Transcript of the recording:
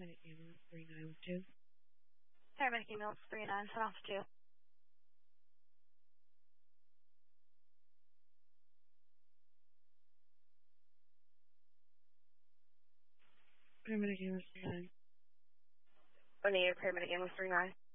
paramedic ambulance 3902. Paramedic ambulance 3972. Paramedic ambulance 39. I need a paramedic ambulance 39.